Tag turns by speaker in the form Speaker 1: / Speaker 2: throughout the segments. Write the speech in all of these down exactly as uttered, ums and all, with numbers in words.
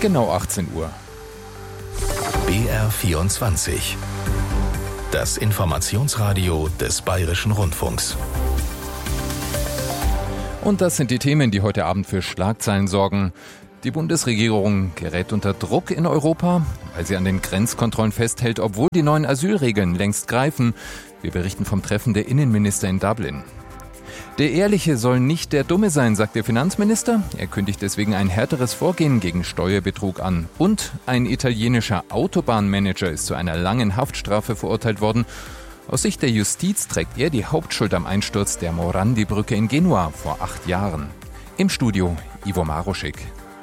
Speaker 1: Genau achtzehn Uhr.
Speaker 2: B R vierundzwanzig. Das Informationsradio des Bayerischen Rundfunks.
Speaker 1: Und das sind die Themen, die heute Abend für Schlagzeilen sorgen. Die Bundesregierung gerät unter Druck in Europa, weil sie an den Grenzkontrollen festhält, obwohl die neuen Asylregeln längst greifen. Wir berichten vom Treffen der Innenminister in Dublin. Der Ehrliche soll nicht der Dumme sein, sagt der Finanzminister. Er kündigt deswegen ein härteres Vorgehen gegen Steuerbetrug an. Und ein italienischer Autobahnmanager ist zu einer langen Haftstrafe verurteilt worden. Aus Sicht der Justiz trägt er die Hauptschuld am Einsturz der Morandi-Brücke in Genua vor acht Jahren. Im Studio Ivo Maroschik.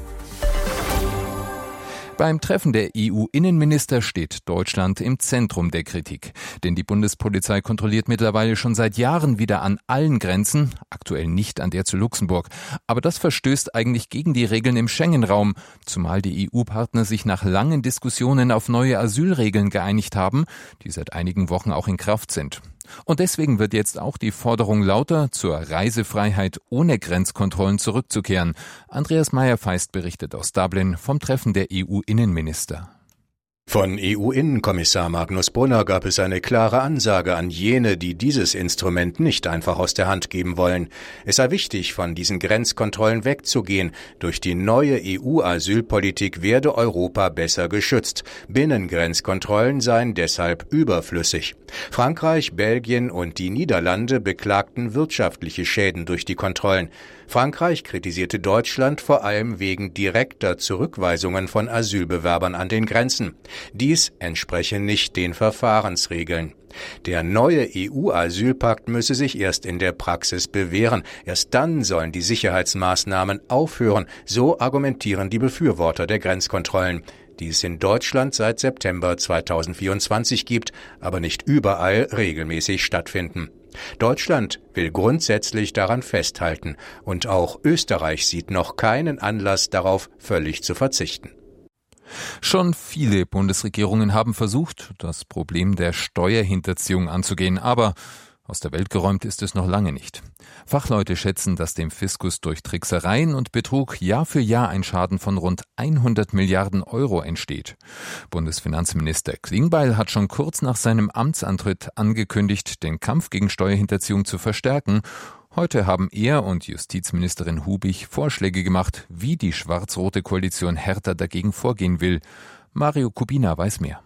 Speaker 1: Beim Treffen der E U-Innenminister steht Deutschland im Zentrum der Kritik. Denn die Bundespolizei kontrolliert mittlerweile schon seit Jahren wieder an allen Grenzen, aktuell nicht an der zu Luxemburg. Aber das verstößt eigentlich gegen die Regeln im Schengen-Raum, zumal die E U-Partner sich nach langen Diskussionen auf neue Asylregeln geeinigt haben, die seit einigen Wochen auch in Kraft sind. Und deswegen wird jetzt auch die Forderung lauter, zur Reisefreiheit ohne Grenzkontrollen zurückzukehren. Andreas Meyer-Feist berichtet aus Dublin vom Treffen der E U-Innenminister.
Speaker 3: Von E U-Innenkommissar Magnus Brunner gab es eine klare Ansage an jene, die dieses Instrument nicht einfach aus der Hand geben wollen. Es sei wichtig, von diesen Grenzkontrollen wegzugehen. Durch die neue E U-Asylpolitik werde Europa besser geschützt. Binnengrenzkontrollen seien deshalb überflüssig. Frankreich, Belgien und die Niederlande beklagten wirtschaftliche Schäden durch die Kontrollen. Frankreich kritisierte Deutschland vor allem wegen direkter Zurückweisungen von Asylbewerbern an den Grenzen. Dies entspreche nicht den Verfahrensregeln. Der neue E U-Asylpakt müsse sich erst in der Praxis bewähren. Erst dann sollen die Sicherheitsmaßnahmen aufhören, so argumentieren die Befürworter der Grenzkontrollen, die es in Deutschland seit September zweitausendvierundzwanzig gibt, aber nicht überall regelmäßig stattfinden. Deutschland will grundsätzlich daran festhalten und auch Österreich sieht noch keinen Anlass darauf, völlig zu verzichten.
Speaker 1: Schon viele Bundesregierungen haben versucht, das Problem der Steuerhinterziehung anzugehen, aber aus der Welt geräumt ist es noch lange nicht. Fachleute schätzen, dass dem Fiskus durch Tricksereien und Betrug Jahr für Jahr ein Schaden von rund hundert Milliarden Euro entsteht. Bundesfinanzminister Klingbeil hat schon kurz nach seinem Amtsantritt angekündigt, den Kampf gegen Steuerhinterziehung zu verstärken. Heute haben er und Justizministerin Hubich Vorschläge gemacht, wie die schwarz-rote Koalition härter dagegen vorgehen will. Mario Kubina weiß mehr.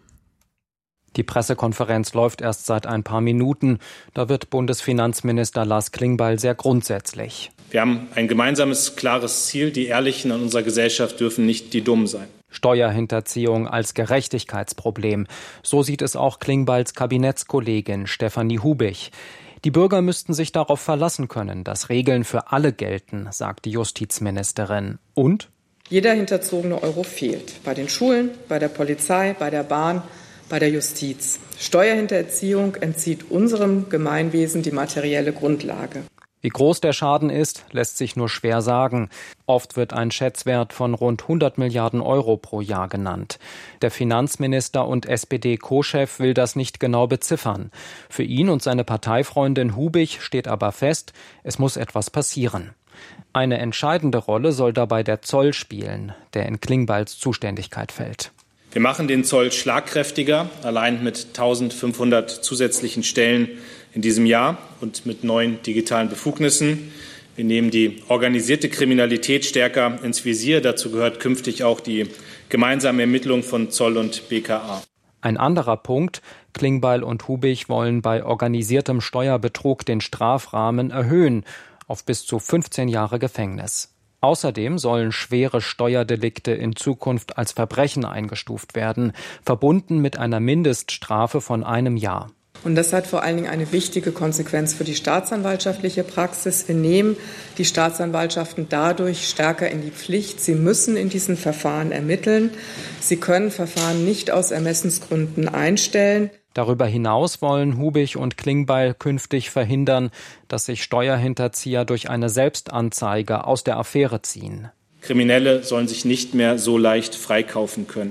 Speaker 4: Die Pressekonferenz läuft erst seit ein paar Minuten. Da wird Bundesfinanzminister Lars Klingbeil sehr grundsätzlich.
Speaker 5: Wir haben ein gemeinsames, klares Ziel. Die Ehrlichen in unserer Gesellschaft dürfen nicht die Dummen sein.
Speaker 4: Steuerhinterziehung als Gerechtigkeitsproblem. So sieht es auch Klingbeils Kabinettskollegin Stefanie Hubich. Die Bürger müssten sich darauf verlassen können, dass Regeln für alle gelten, sagt die Justizministerin. Und?
Speaker 6: Jeder hinterzogene Euro fehlt. Bei den Schulen, bei der Polizei, bei der Bahn, bei der Justiz. Steuerhinterziehung entzieht unserem Gemeinwesen die materielle Grundlage.
Speaker 4: Wie groß der Schaden ist, lässt sich nur schwer sagen. Oft wird ein Schätzwert von rund hundert Milliarden Euro pro Jahr genannt. Der Finanzminister und S P D-Co-Chef will das nicht genau beziffern. Für ihn und seine Parteifreundin Hubich steht aber fest, es muss etwas passieren. Eine entscheidende Rolle soll dabei der Zoll spielen, der in Klingbeils Zuständigkeit fällt.
Speaker 5: Wir machen den Zoll schlagkräftiger, allein mit eintausendfünfhundert zusätzlichen Stellen in diesem Jahr und mit neuen digitalen Befugnissen. Wir nehmen die organisierte Kriminalität stärker ins Visier. Dazu gehört künftig auch die gemeinsame Ermittlung von Zoll und B K A.
Speaker 4: Ein anderer Punkt: Klingbeil und Hubich wollen bei organisiertem Steuerbetrug den Strafrahmen erhöhen auf bis zu fünfzehn Jahre Gefängnis. Außerdem sollen schwere Steuerdelikte in Zukunft als Verbrechen eingestuft werden, verbunden mit einer Mindeststrafe von einem Jahr.
Speaker 6: Und das hat vor allen Dingen eine wichtige Konsequenz für die staatsanwaltschaftliche Praxis. Wir nehmen die Staatsanwaltschaften dadurch stärker in die Pflicht. Sie müssen in diesen Verfahren ermitteln. Sie können Verfahren nicht aus Ermessensgründen einstellen.
Speaker 4: Darüber hinaus wollen Hubich und Klingbeil künftig verhindern, dass sich Steuerhinterzieher durch eine Selbstanzeige aus der Affäre ziehen.
Speaker 5: Kriminelle sollen sich nicht mehr so leicht freikaufen können.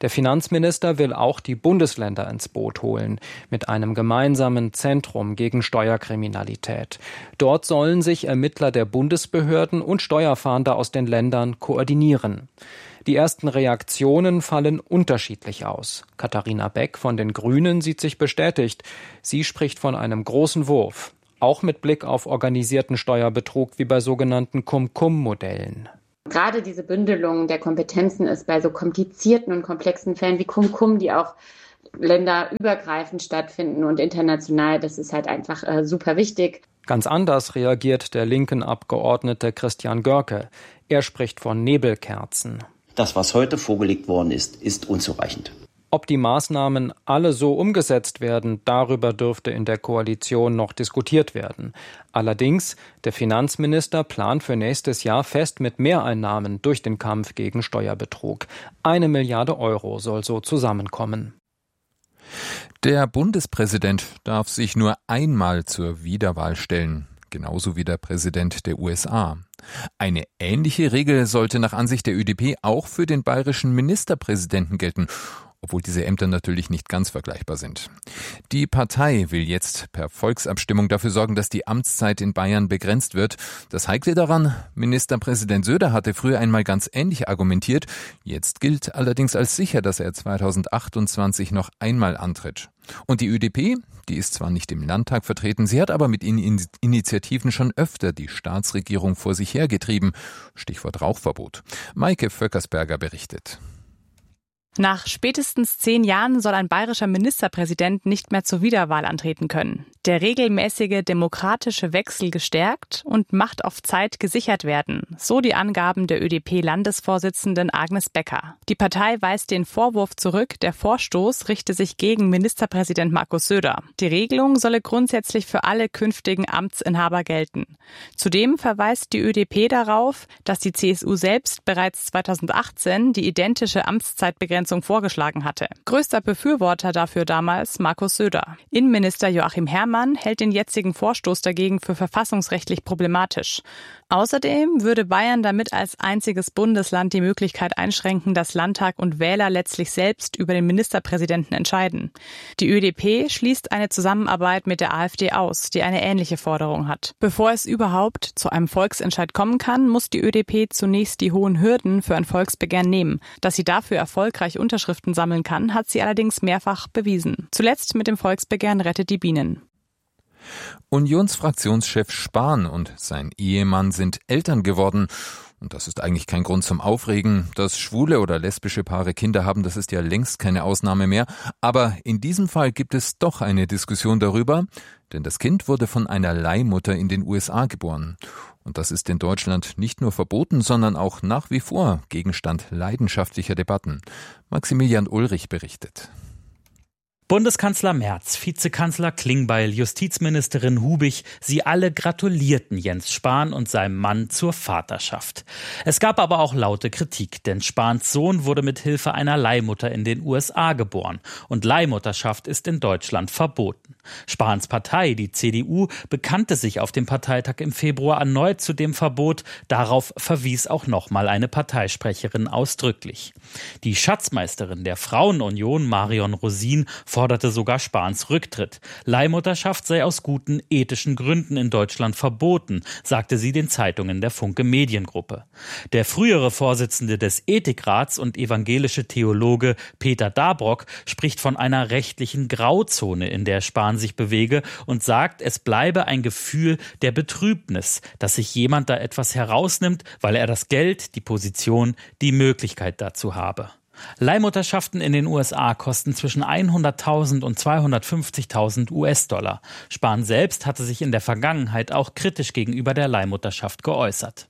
Speaker 4: Der Finanzminister will auch die Bundesländer ins Boot holen, mit einem gemeinsamen Zentrum gegen Steuerkriminalität. Dort sollen sich Ermittler der Bundesbehörden und Steuerfahnder aus den Ländern koordinieren. Die ersten Reaktionen fallen unterschiedlich aus. Katharina Beck von den Grünen sieht sich bestätigt. Sie spricht von einem großen Wurf, auch mit Blick auf organisierten Steuerbetrug wie bei sogenannten Cum-Cum-Modellen.
Speaker 7: Gerade diese Bündelung der Kompetenzen ist bei so komplizierten und komplexen Fällen wie Cum-Cum, die auch länderübergreifend stattfinden und international, das ist halt einfach äh, super wichtig.
Speaker 4: Ganz anders reagiert der linken Abgeordnete Christian Görke. Er spricht von Nebelkerzen.
Speaker 8: Das, was heute vorgelegt worden ist, ist unzureichend.
Speaker 4: Ob die Maßnahmen alle so umgesetzt werden, darüber dürfte in der Koalition noch diskutiert werden. Allerdings, der Finanzminister plant für nächstes Jahr fest mit Mehreinnahmen durch den Kampf gegen Steuerbetrug. Eine Milliarde Euro soll so zusammenkommen.
Speaker 1: Der Bundespräsident darf sich nur einmal zur Wiederwahl stellen, genauso wie der Präsident der U S A. Eine ähnliche Regel sollte nach Ansicht der Ö D P auch für den bayerischen Ministerpräsidenten gelten, obwohl diese Ämter natürlich nicht ganz vergleichbar sind. Die Partei will jetzt per Volksabstimmung dafür sorgen, dass die Amtszeit in Bayern begrenzt wird. Das Heikle daran, Ministerpräsident Söder hatte früher einmal ganz ähnlich argumentiert. Jetzt gilt allerdings als sicher, dass er zweitausendachtundzwanzig noch einmal antritt. Und die Ö D P, die ist zwar nicht im Landtag vertreten, sie hat aber mit ihren Initiativen schon öfter die Staatsregierung vor sich hergetrieben. Stichwort Rauchverbot. Maike Vöckersberger berichtet.
Speaker 9: Nach spätestens zehn Jahren soll ein bayerischer Ministerpräsident nicht mehr zur Wiederwahl antreten können. Der regelmäßige demokratische Wechsel gestärkt und Macht auf Zeit gesichert werden, so die Angaben der Ö D P-Landesvorsitzenden Agnes Becker. Die Partei weist den Vorwurf zurück, der Vorstoß richte sich gegen Ministerpräsident Markus Söder. Die Regelung solle grundsätzlich für alle künftigen Amtsinhaber gelten. Zudem verweist die Ö D P darauf, dass die C S U selbst bereits zweitausendachtzehn die identische Amtszeitbegrenzung vorgeschlagen hatte. Größter Befürworter dafür damals Markus Söder. Innenminister Joachim Herrmann hält den jetzigen Vorstoß dagegen für verfassungsrechtlich problematisch. Außerdem würde Bayern damit als einziges Bundesland die Möglichkeit einschränken, dass Landtag und Wähler letztlich selbst über den Ministerpräsidenten entscheiden. Die Ö D P schließt eine Zusammenarbeit mit der AfD aus, die eine ähnliche Forderung hat. Bevor es überhaupt zu einem Volksentscheid kommen kann, muss die Ö D P zunächst die hohen Hürden für ein Volksbegehren nehmen. Dass sie dafür erfolgreich Unterschriften sammeln kann, hat sie allerdings mehrfach bewiesen. Zuletzt mit dem Volksbegehren Rettet die Bienen.
Speaker 1: Unionsfraktionschef Spahn und sein Ehemann sind Eltern geworden. Und das ist eigentlich kein Grund zum Aufregen. Dass schwule oder lesbische Paare Kinder haben, das ist ja längst keine Ausnahme mehr. Aber in diesem Fall gibt es doch eine Diskussion darüber, denn das Kind wurde von einer Leihmutter in den U S A geboren. Und das ist in Deutschland nicht nur verboten, sondern auch nach wie vor Gegenstand leidenschaftlicher Debatten. Maximilian Ulrich berichtet.
Speaker 10: Bundeskanzler Merz, Vizekanzler Klingbeil, Justizministerin Hubig, sie alle gratulierten Jens Spahn und seinem Mann zur Vaterschaft. Es gab aber auch laute Kritik, denn Spahns Sohn wurde mit Hilfe einer Leihmutter in den U S A geboren und Leihmutterschaft ist in Deutschland verboten. Spahns Partei, die C D U, bekannte sich auf dem Parteitag im Februar erneut zu dem Verbot. Darauf verwies auch nochmal eine Parteisprecherin ausdrücklich. Die Schatzmeisterin der Frauenunion, Marion Rosin, forderte sogar Spahns Rücktritt. Leihmutterschaft sei aus guten ethischen Gründen in Deutschland verboten, sagte sie den Zeitungen der Funke Mediengruppe. Der frühere Vorsitzende des Ethikrats und evangelische Theologe Peter Dabrock spricht von einer rechtlichen Grauzone, in der Spahn sich bewege und sagt, es bleibe ein Gefühl der Betrübnis, dass sich jemand da etwas herausnimmt, weil er das Geld, die Position, die Möglichkeit dazu habe. Leihmutterschaften in den U S A kosten zwischen hunderttausend und zweihundertfünfzigtausend U S-Dollar. Spahn selbst hatte sich in der Vergangenheit auch kritisch gegenüber der Leihmutterschaft geäußert.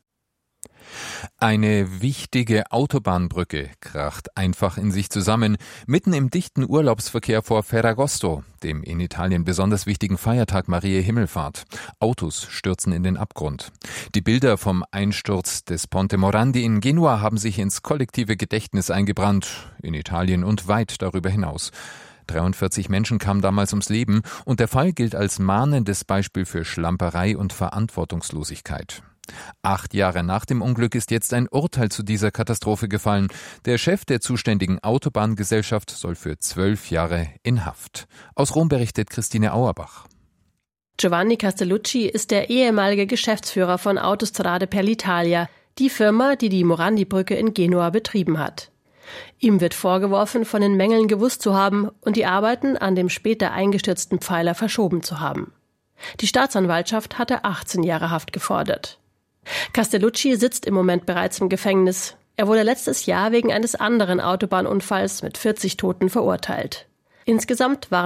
Speaker 1: Eine wichtige Autobahnbrücke kracht einfach in sich zusammen, mitten im dichten Urlaubsverkehr vor Ferragosto, dem in Italien besonders wichtigen Feiertag Mariä Himmelfahrt. Autos stürzen in den Abgrund. Die Bilder vom Einsturz des Ponte Morandi in Genua haben sich ins kollektive Gedächtnis eingebrannt, in Italien und weit darüber hinaus. dreiundvierzig Menschen kamen damals ums Leben und der Fall gilt als mahnendes Beispiel für Schlamperei und Verantwortungslosigkeit. Acht Jahre nach dem Unglück ist jetzt ein Urteil zu dieser Katastrophe gefallen. Der Chef der zuständigen Autobahngesellschaft soll für zwölf Jahre in Haft. Aus Rom berichtet Christine Auerbach.
Speaker 11: Giovanni Castellucci ist der ehemalige Geschäftsführer von Autostrade per l'Italia, die Firma, die die Morandi-Brücke in Genua betrieben hat. Ihm wird vorgeworfen, von den Mängeln gewusst zu haben und die Arbeiten an dem später eingestürzten Pfeiler verschoben zu haben. Die Staatsanwaltschaft hatte achtzehn Jahre Haft gefordert. Castellucci sitzt im Moment bereits im Gefängnis. Er wurde letztes Jahr wegen eines anderen Autobahnunfalls mit vierzig Toten verurteilt. Insgesamt waren